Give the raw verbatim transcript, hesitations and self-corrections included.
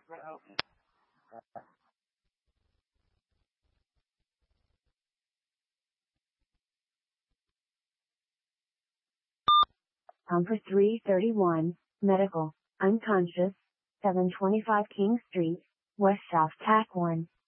Number three thirty-one, medical, unconscious, seven twenty-five King Street, West South Tack one.